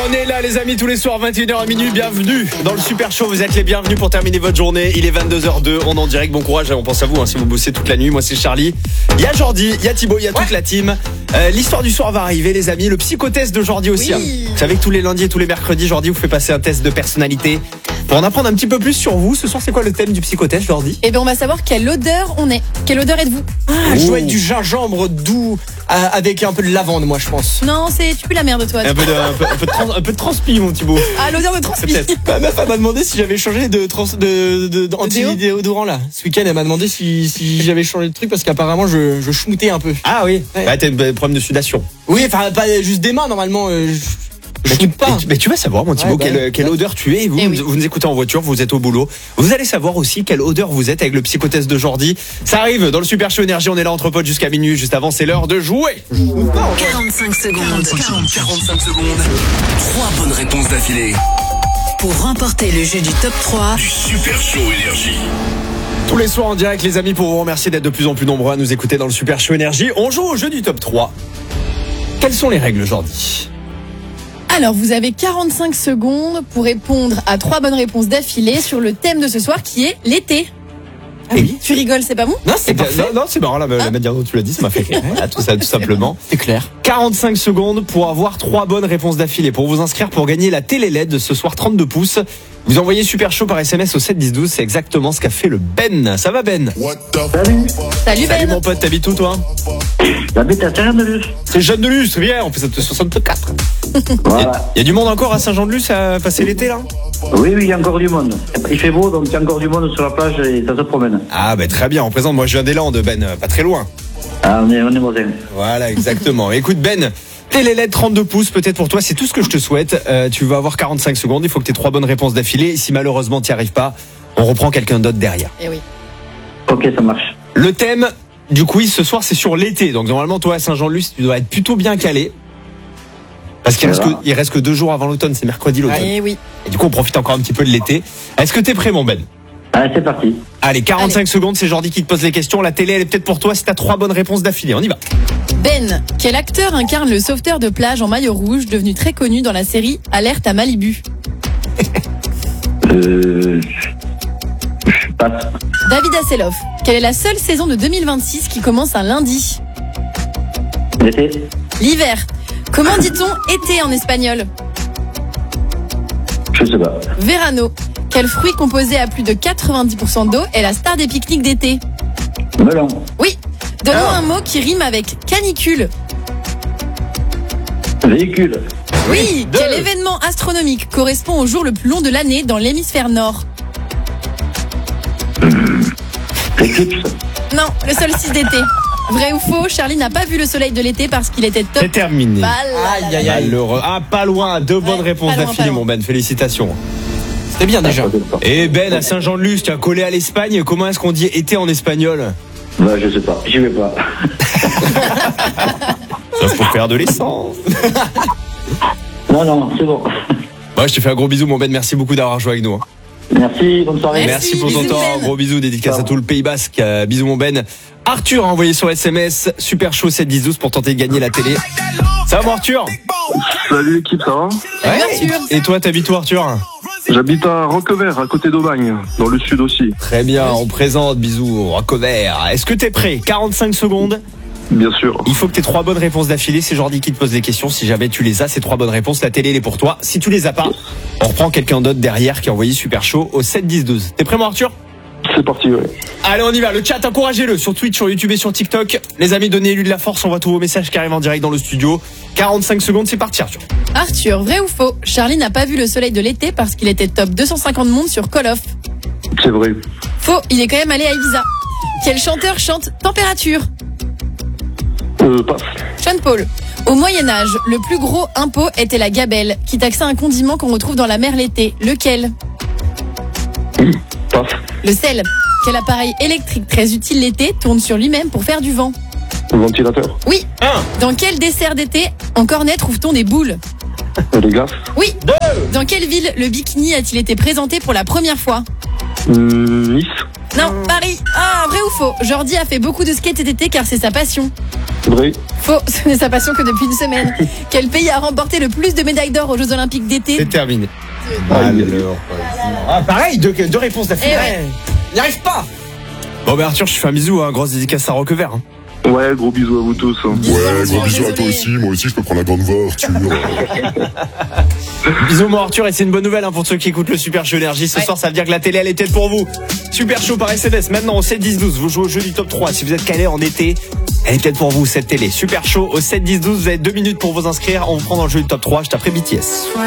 On est là les amis tous les soirs 21h à minuit, bienvenue dans le Super Show, vous êtes les bienvenus pour terminer votre journée, il est 22h02, on est en direct, bon courage, on pense à vous si vous bossez toute la nuit, moi c'est Charlie, il y a Jordi, il y a Thibaut, il y a toute la team, l'histoire du soir va arriver les amis, le psychotest de Jordi aussi, Vous savez que tous les lundis et tous les mercredis, Jordi vous fait passer un test de personnalité, pour en apprendre un petit peu plus sur vous, ce soir c'est quoi le thème du psychotest Jordi? Eh bien on va savoir quelle odeur on est, quelle odeur êtes-vous? Je dois être du gingembre doux avec un peu de lavande moi je pense. Non, tu pues la merde toi. Un peu de transpi mon Thibaut. Ah, l'odeur de transpi. Ma meuf elle m'a demandé si j'avais changé de anti-déodorant là. Ce week-end elle m'a demandé si j'avais changé de truc parce qu'apparemment je schmoutais un peu. Ah oui, Ouais. bah t'as un problème de sudation. Oui, enfin pas juste des mains normalement. Je schmoute pas. Mais tu vas savoir, mon Thibaut, Ouais, quelle odeur tu es. Et vous, Eh oui. vous nous écoutez en voiture, vous êtes au boulot. Vous allez savoir aussi quelle odeur vous êtes avec le psychotest de Jordi. Ça arrive dans le Super Show Énergie. On est là entre potes jusqu'à minuit. Juste avant, c'est l'heure de jouer. 45 secondes. 45 secondes. 3 bonnes réponses d'affilée. Pour remporter le jeu du top 3 Du Super Show Énergie. Tous les soirs en direct, les amis, pour vous remercier d'être de plus en plus nombreux à nous écouter dans le Super Show Énergie. On joue au jeu du top 3. Quelles sont les règles, Jordi? Alors vous avez 45 secondes pour répondre à 3 bonnes réponses d'affilée sur le thème de ce soir qui est l'été. Ah oui. Tu rigoles, c'est pas bon? Non, c'est parfait. Non, c'est marrant, la manière dont tu l'as dit, ça m'a fait rire. Voilà, tout simplement. C'est clair. 45 secondes pour avoir 3 bonnes réponses d'affilée. Pour vous inscrire pour gagner la télé LED de ce soir 32 pouces. Vous envoyez Super Show par SMS au 7 10 12. C'est exactement ce qu'a fait le Ben. Ça va Ben? Salut Salut Ben. mon pote, t'habites où toi? J'habite à Saint-Jean-de-Luz. C'est Jeanne de Luz, c'est bien, on fait ça de 64. Voilà. Il y a du monde encore à Saint-Jean-de-Luz à passer l'été là? Oui, il y a encore du monde. Il fait beau, donc il y a encore du monde sur la plage et ça se promène. Ah bah très bien, on présente, moi je viens des Landes Ben, pas très loin. Ah, on est Mosin. Voilà, exactement. Écoute Ben, télé LED 32 pouces peut-être pour toi, c'est tout ce que je te souhaite. Tu vas avoir 45 secondes, il faut que tu aies 3 bonnes réponses d'affilée. Si malheureusement tu n'y arrives pas, on reprend quelqu'un d'autre derrière. Eh oui. Ok, ça marche. Le thème du quiz ce soir c'est sur l'été, donc normalement toi à Saint-Jean-de-Luz tu dois être plutôt bien calé. Parce qu'il reste que 2 jours avant l'automne, c'est mercredi l'automne. Eh oui. Et du coup on profite encore un petit peu de l'été. Est-ce que t'es prêt mon Ben? Allez, c'est parti. Allez, 45 secondes, c'est Jordi qui te pose les questions. La télé, elle est peut-être pour toi si t'as 3 bonnes réponses d'affilée. On y va. Ben, quel acteur incarne le sauveteur de plage en maillot rouge devenu très connu dans la série Alerte à Malibu? Je passe. David Hasselhoff. Quelle est la seule saison de 2026 qui commence un lundi? L'été. L'hiver. Comment dit-on été en espagnol? Je sais pas. Verano. Quel fruit composé à plus de 90% d'eau est la star des pique-niques d'été? Melon. Oui. Donne-moi un mot qui rime avec canicule. Véhicule. Oui. Deux. Quel événement astronomique correspond au jour le plus long de l'année dans l'hémisphère nord? Éclipse. Non, le solstice d'été. Vrai ou faux, Charlie n'a pas vu le soleil de l'été parce qu'il était top. C'est terminé. Aïe, aïe, aïe. Malheureux. Ah, pas loin. 2 bonnes réponses pas loin, d'affilée, pas loin. mon Ben. Félicitations. C'était bien déjà. Et Ben, à Saint-Jean-de-Luz, tu as collé à l'Espagne. Comment est-ce qu'on dit été en espagnol? Bah, je sais pas. J'y vais pas. Sauf pour faire de l'essence. Non, c'est bon. Bon, je te fais un gros bisou, mon Ben. Merci beaucoup d'avoir joué avec nous. Merci, bonne soirée. Merci. Merci pour ton bisous, temps. Ben. Gros bisous, dédicace à tout le Pays Basque. Bisous, mon Ben. Arthur a envoyé sur SMS Super Show 7 10 12 pour tenter de gagner la télé. Ça va, mon Arthur? Salut l'équipe, ça va? Salut, Arthur. Et toi, t'habites où, Arthur? J'habite à Roquevert, à côté d'Aubagne, dans le sud aussi. Très bien, on présente. Bisous, Rocovert. Est-ce que t'es prêt? 45 secondes. Bien sûr. Il faut que tu aies 3 bonnes réponses d'affilée. C'est Jordi qui te pose des questions. Si jamais tu les as, ces 3 bonnes réponses, la télé elle est pour toi. Si tu les as pas, on reprend quelqu'un d'autre derrière qui a envoyé Super Show au 7 10 12. T'es prêt, mon Arthur? C'est parti, ouais. Allez, on y va. Le chat, encouragez-le sur Twitch, sur YouTube et sur TikTok. Les amis, donnez-lui de la force. On voit tous vos messages qui arrivent en direct dans le studio. 45 secondes, c'est parti, Arthur. Arthur, vrai ou faux, Charlie n'a pas vu le soleil de l'été parce qu'il était top 250 monde sur Call of. C'est vrai. Faux, il est quand même allé à Ibiza. Quel chanteur chante Température? Passe. Sean Paul. Au Moyen-Âge, le plus gros impôt était la gabelle, qui taxait un condiment qu'on retrouve dans la mer l'été. Lequel? Passe. Le sel. Quel appareil électrique très utile l'été tourne sur lui-même pour faire du vent? Ventilateur. Oui. 1, Dans quel dessert d'été en cornet trouve-t-on des boules? Les glaces. Oui. Dans quelle ville le bikini a-t-il été présenté pour la première fois? Nice. Non, Paris. Ah, vrai ou faux? Jordi a fait beaucoup de skate cet été car c'est sa passion. Vrai. Faux, ce n'est sa passion que depuis une semaine. Quel pays a remporté le plus de médailles d'or aux Jeux Olympiques d'été? C'est terminé. Alors, pareil, deux réponses d'affilée. Eh ouais. Il n'y arrive pas. Bon, bah Arthur, je te fais un bisou, hein. Grosse dédicace à Roquevert. Hein. Ouais, gros bisous à vous tous. Ouais, gros bisous à toi désolé. aussi. Moi aussi, je peux prendre la grande voie, Arthur. Bisous, mon Arthur, et c'est une bonne nouvelle hein, pour ceux qui écoutent le Super Show Énergie. Ce soir, ça veut dire que la télé, elle est telle pour vous. Super Show par SMS. Maintenant, au 7-10-12, vous jouez au jeu du top 3. Si vous êtes calé en été, elle est peut-être pour vous, cette télé. Super Show au 7-10-12. Vous avez 2 minutes pour vous inscrire. On vous prend dans le jeu du top 3. Je taperai BTS.